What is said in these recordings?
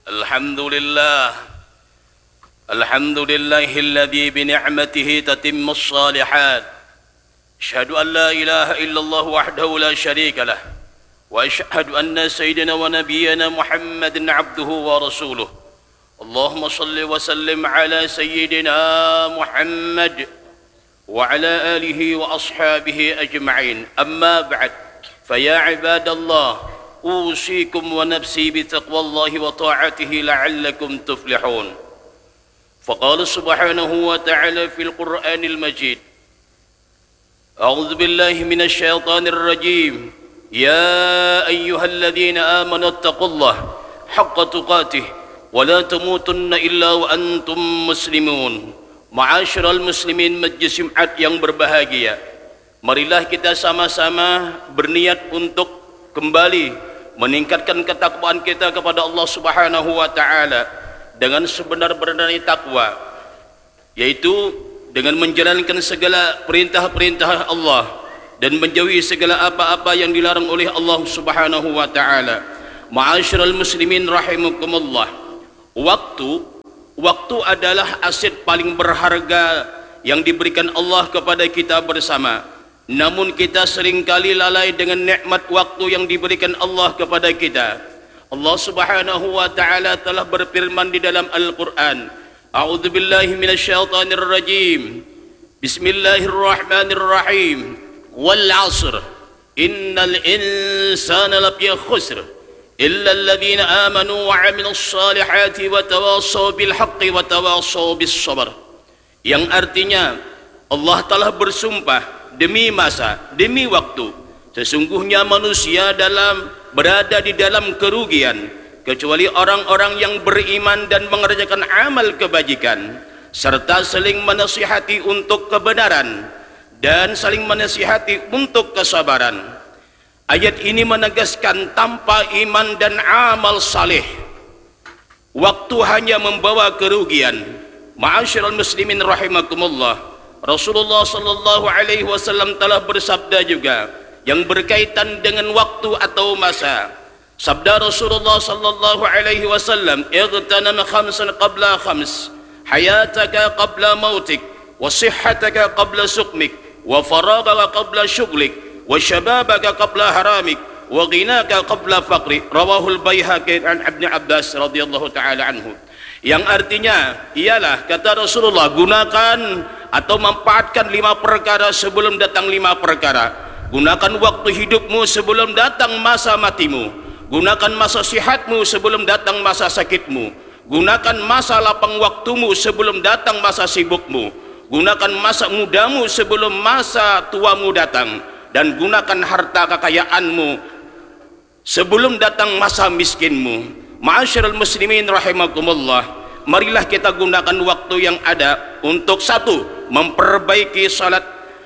Alhamdulillah. Alhamdulillahilladzi bi ni'matihi tatimmus shalihat. Asyhadu an la ilaha illallah wahdahu la syarika lah. Wa asyhadu anna sayyidina wa nabiyyana Muhammadan abduhu wa rasuluh. Allahumma salli wa sallim ala sayyidina Muhammad wa ala alihi wa ashabihi ajma'in. Amma ba'd. Fa ya ibadallah, أوصيكم ونفسي بتقوى الله وطاعته لعلكم تفلحون. فقال سبحانه وتعالى في القرآن المجيد: أعوذ بالله من الشيطان الرجيم. يا أيها الذين آمنوا اتقوا الله حق تقاته ولا تموتن إلا وأنتم مسلمون. Ma'asyiral muslimin, majlis Jumat yang berbahagia, marilah kita sama-sama berniat untuk kembali meningkatkan ketakwaan kita kepada Allah Subhanahu wa taala dengan sebenar-benarnya takwa, yaitu dengan menjalankan segala perintah-perintah Allah dan menjauhi segala apa-apa yang dilarang oleh Allah Subhanahu wa taala. Ma'asyiral muslimin rahimakumullah, waktu adalah aset paling berharga yang diberikan Allah kepada kita bersama. Namun kita seringkali lalai dengan nikmat waktu yang diberikan Allah kepada kita. Allah Subhanahu wa taala telah berfirman di dalam Al-Qur'an, A'udzu billahi minasyaitonir rajim. Bismillahirrahmanirrahim. Wal 'asr. Innal insana lafi khusr. Illa alladhina amanu wa 'amilus salihati wa tawassaw bil haqqi wa tawassaw bis sabr. Yang artinya Allah telah bersumpah demi masa, demi waktu, sesungguhnya manusia berada di dalam kerugian kecuali orang-orang yang beriman dan mengerjakan amal kebajikan serta saling menasihati untuk kebenaran dan saling menasihati untuk kesabaran. Ayat ini menegaskan tanpa iman dan amal saleh, waktu hanya membawa kerugian. Ma'asyiral muslimin rahimakumullah, Rasulullah sallallahu alaihi wasallam telah bersabda juga yang berkaitan dengan waktu atau masa. Sabda Rasulullah sallallahu alaihi wasallam, "Ightanim khamsan qabla khams, hayataka qabla mautik, wa sihhataka qabla suqmik, wa faragaka qabla syughlik, wa syababaka qabla haramik, wa ghinaka qabla faqri." Rawahul Baihaqi an Ibnu Abbas radhiyallahu taala anhu. Yang artinya ialah, kata Rasulullah, gunakan atau manfaatkan 5 perkara sebelum datang 5 perkara. Gunakan waktu hidupmu sebelum datang masa matimu. Gunakan masa sihatmu sebelum datang masa sakitmu. Gunakan masa lapang waktumu sebelum datang masa sibukmu. Gunakan masa mudamu sebelum masa tuamu datang. Dan gunakan harta kekayaanmu sebelum datang masa miskinmu. Ma'asyiral muslimin rahimakumullah, marilah kita gunakan waktu yang ada untuk satu, memperbaiki salat.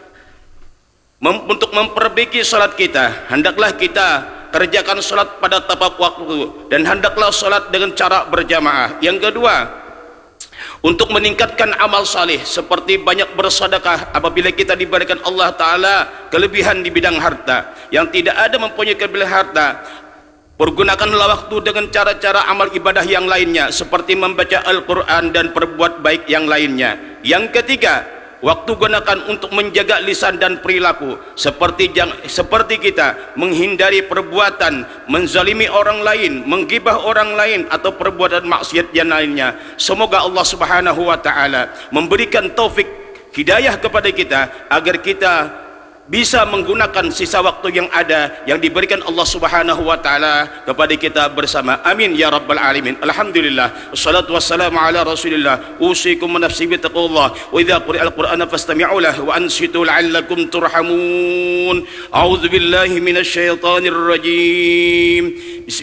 Untuk memperbaiki salat kita, hendaklah kita kerjakan salat pada tepat waktu dan hendaklah salat dengan cara berjamaah. Yang kedua, untuk meningkatkan amal saleh seperti banyak bersedekah apabila kita diberikan Allah Ta'ala kelebihan di bidang harta. Yang tidak ada mempunyai kelebihan harta, pergunakanlah waktu dengan cara-cara amal ibadah yang lainnya seperti membaca Al-Quran dan perbuat baik yang lainnya. Yang ketiga, waktu gunakan untuk menjaga lisan dan perilaku seperti kita menghindari perbuatan menzalimi orang lain, menggibah orang lain atau perbuatan maksiat yang lainnya. Semoga Allah Subhanahu wa taala memberikan taufik hidayah kepada kita agar kita bisa menggunakan sisa waktu yang ada yang diberikan Allah Subhanahu wa taala kepada kita bersama. Amin ya rabbal alamin. Alhamdulillah. Wassalatu wassalamu ala Rasulillah. Usikum wa nafsi bi taqwallah. Wa idza quri'al Qur'anu fastami'u lahu wa ansitu la'allakum turhamun. A'udzu billahi minasy syaithanir rajim.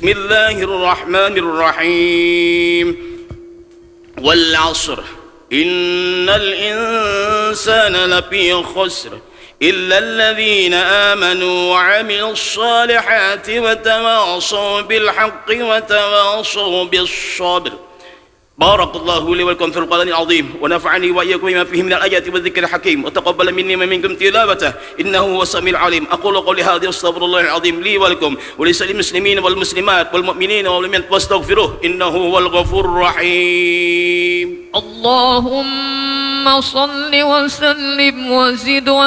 Bismillahirrahmanirrahim. Wal 'asr. Innal insana lafi khusr. إلا الذين آمنوا وعملوا الصالحات وتواصوا بالحق وتواصوا بالصبر. بارك الله لي ولكم في القرآن العظيم ونفعني وإياكم بما فيه من الآيات والذكر الحكيم وتقبل مني ومنكم تلاوته إنه هو السميع العليم. أقول قولي هذا واستغفر الله العظيم لي ولكم ولسائر المسلمين والمسلمات والمؤمنين والمؤمنات واستغفروه إنه هو الغفور الرحيم. اللهم صل وسلم وزد